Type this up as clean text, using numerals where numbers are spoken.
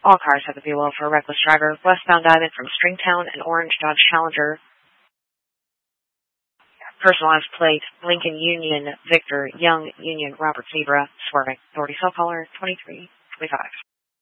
All cars have to be low for a reckless driver. Westbound Diamond from Stringtown and Orange Dodge Challenger. Personalized plate, Lincoln Union, Victor, Young Union, Robert Zebra, swerving. Authority cell caller 2325.